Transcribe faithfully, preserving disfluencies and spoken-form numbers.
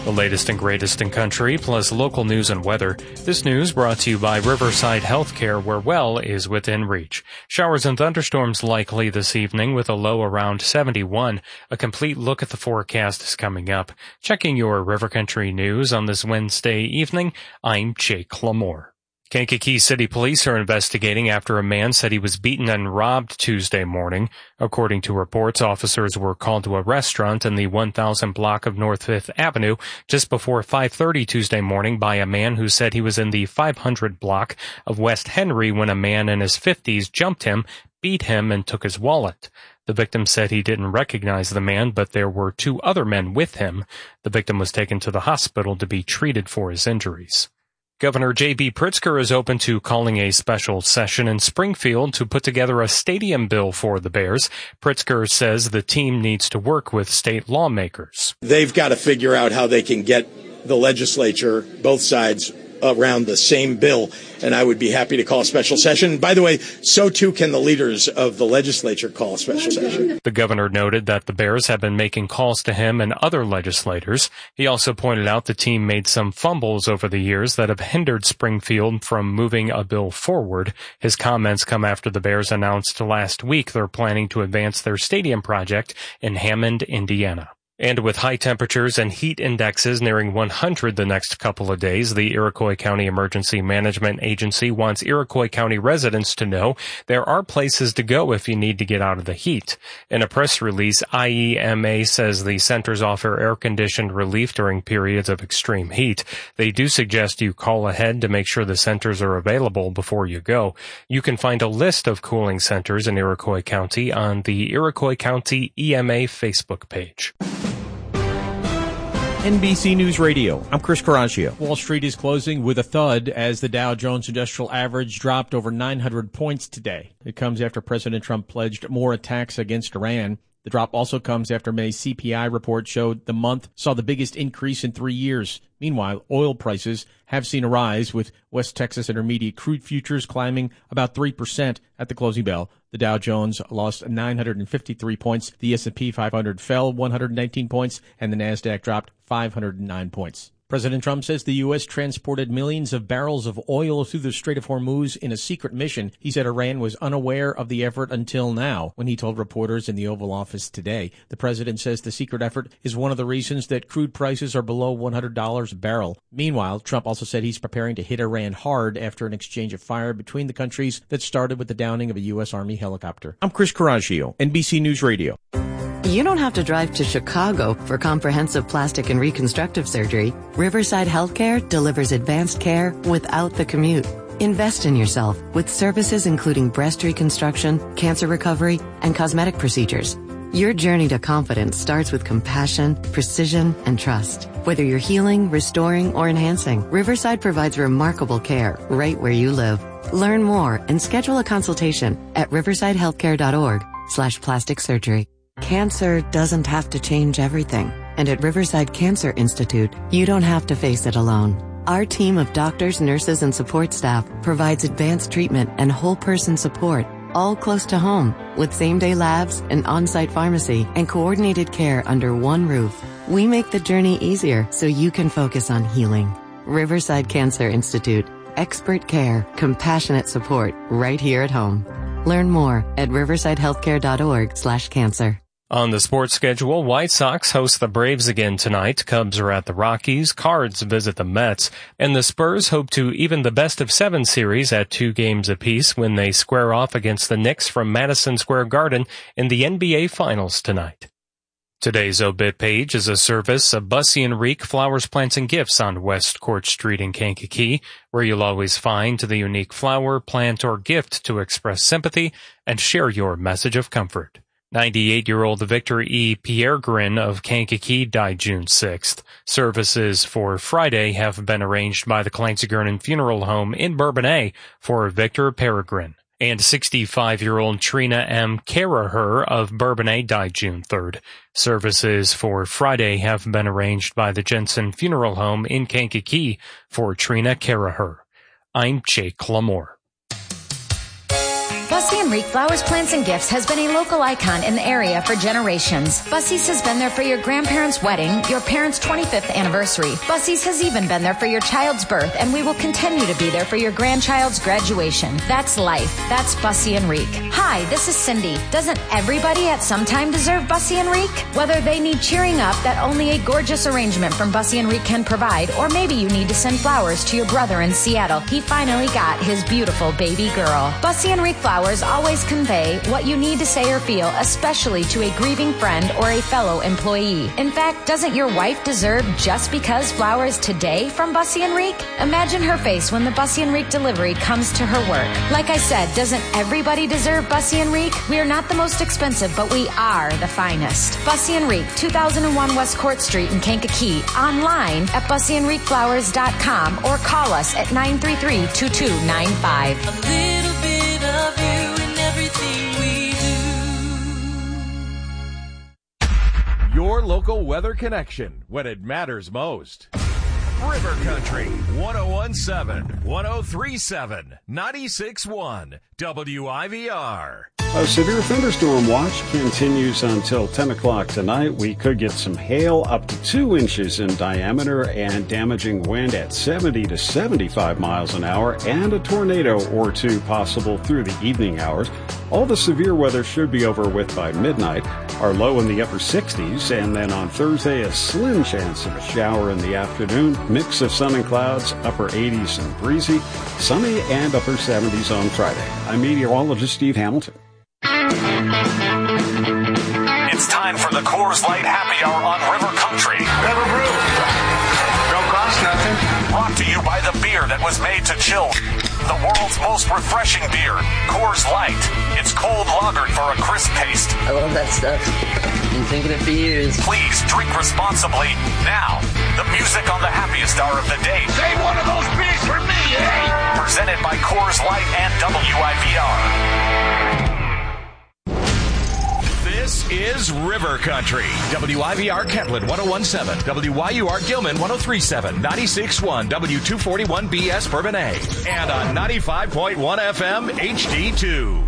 The latest and greatest in country, plus local news and weather. This news brought to you by Riverside Healthcare, where well is within reach. Showers and thunderstorms likely this evening with a low around seventy-one. A complete look at the forecast is coming up. Checking your River Country news on this Wednesday evening, I'm Jake Lamore. Kankakee City Police are investigating after a man said he was beaten and robbed Tuesday morning. According to reports, officers were called to a restaurant in the one thousand block of North Fifth Avenue just before five thirty Tuesday morning by a man who said he was in the five hundred block of West Henry when a man in his fifties jumped him, beat him, and took his wallet. The victim said he didn't recognize the man, but there were two other men with him. The victim was taken to the hospital to be treated for his injuries. Governor J B Pritzker is open to calling a special session in Springfield to put together a stadium bill for the Bears. Pritzker says the team needs to work with state lawmakers. They've got to figure out how they can get the legislature, both sides, around the same bill, and I would be happy to call a special session. By the way, so too can the leaders of the legislature call a special session. The governor noted that the Bears have been making calls to him and other legislators. He also pointed out the team made some fumbles over the years that have hindered Springfield from moving a bill forward. His comments come after the Bears announced last week they're planning to advance their stadium project in Hammond, Indiana. And with high temperatures and heat indexes nearing one hundred the next couple of days, the Iroquois County Emergency Management Agency wants Iroquois County residents to know there are places to go if you need to get out of the heat. In a press release, I E M A says the centers offer air-conditioned relief during periods of extreme heat. They do suggest you call ahead to make sure the centers are available before you go. You can find a list of cooling centers in Iroquois County on the Iroquois County E M A Facebook page. N B C News Radio, I'm Chris Coraggio. Wall Street is closing with a thud as the Dow Jones Industrial Average dropped over nine hundred points today. It comes after President Trump pledged more attacks against Iran. The drop also comes after May's C P I report showed the month saw the biggest increase in three years. Meanwhile, oil prices have seen a rise, with West Texas Intermediate crude futures climbing about three percent at the closing bell. The Dow Jones lost nine hundred fifty-three points, the S and P five hundred fell one hundred nineteen points, and the NASDAQ dropped five hundred nine points. President Trump says the U S transported millions of barrels of oil through the Strait of Hormuz in a secret mission. He said Iran was unaware of the effort until now, when he told reporters in the Oval Office today. The president says the secret effort is one of the reasons that crude prices are below one hundred dollars a barrel. Meanwhile, Trump also said he's preparing to hit Iran hard after an exchange of fire between the countries that started with the downing of a U S Army helicopter. I'm Chris Coraggio, N B C News Radio. You don't have to drive to Chicago for comprehensive plastic and reconstructive surgery. Riverside Healthcare delivers advanced care without the commute. Invest in yourself with services including breast reconstruction, cancer recovery, and cosmetic procedures. Your journey to confidence starts with compassion, precision, and trust. Whether you're healing, restoring, or enhancing, Riverside provides remarkable care right where you live. Learn more and schedule a consultation at riversidehealthcare.org slash plastic surgery. Cancer doesn't have to change everything. And at Riverside Cancer Institute, you don't have to face it alone. Our team of doctors, nurses, and support staff provides advanced treatment and whole person support, all close to home, with same-day labs, an on-site pharmacy, and coordinated care under one roof. We make the journey easier so you can focus on healing. Riverside Cancer Institute. Expert care, compassionate support, right here at home. Learn more at riversidehealthcare.org slash cancer. On the sports schedule, White Sox host the Braves again tonight. Cubs are at the Rockies. Cards visit the Mets. And the Spurs hope to even the best of seven series at two games apiece when they square off against the Knicks from Madison Square Garden in the N B A Finals tonight. Today's obit page is a service of Bussy and Reek Flowers, Plants, and Gifts on West Court Street in Kankakee, where you'll always find the unique flower, plant, or gift to express sympathy and share your message of comfort. ninety-eight-year-old Victor E. Piergrin of Kankakee died June sixth. Services for Friday have been arranged by the Clancy-Gernon Funeral Home in Bourbonnais for Victor Peregrine. And sixty-five-year-old Trina M. Caraher of Bourbonnais died June third. Services for Friday have been arranged by the Jensen Funeral Home in Kankakee for Trina Caraher. I'm Jake Lamore. Bussy and Reek Flowers, Plants, and Gifts has been a local icon in the area for generations. Bussy's has been there for your grandparents' wedding, your parents' twenty-fifth anniversary. Bussy's has even been there for your child's birth, and we will continue to be there for your grandchild's graduation. That's life. That's Bussy and Reek. Hi, this is Cindy. Doesn't everybody at some time deserve Bussy and Reek? Whether they need cheering up that only a gorgeous arrangement from Bussy and Reek can provide, or maybe you need to send flowers to your brother in Seattle. He finally got his beautiful baby girl. Bussy and Reek Flowers always convey what you need to say or feel, especially to a grieving friend or a fellow employee. In fact, doesn't your wife deserve just because flowers today from Bussy and Reek? Imagine her face when the Bussy and Reek delivery comes to her work. Like I said, doesn't everybody deserve Bussy and Reek? We are not the most expensive, but we are the finest. Bussy and Reek, two thousand one West Court Street in Kankakee. Online at bussy and reek flowers dot com or call us at nine three three, two two nine five. A little bit of you in everything we do. Your local weather connection when it matters most. River Country, one oh one point seven, one oh three point seven, ninety-six point one, W I V R. A severe thunderstorm watch continues until ten o'clock tonight. We could get some hail up to two inches in diameter and damaging wind at seventy to seventy-five miles an hour, and a tornado or two possible through the evening hours. All the severe weather should be over with by midnight. Our low in the upper sixties, and then on Thursday a slim chance of a shower in the afternoon. Mix of sun and clouds, upper eighties and breezy, sunny and upper seventies on Friday. I'm meteorologist Steve Hamilton. It's time for the Coors Light Happy Hour on River Country. River Brew. Don't cost nothing. Brought to you by the beer that was made to chill. The world's most refreshing beer, Coors Light. It's cold lagered for a crisp taste. I love that stuff. Been thinking it for years. Please drink responsibly. Now, the music on the happiest hour of the day. Save one of those beers for me, eh? Presented by Coors Light and W I V R. This is River Country. W I V R Kentland one oh one point seven, W Y U R Gilman one oh three point seven, ninety-six point one, W two forty-one B S Bourbonnais, and on ninety-five point one F M H D two.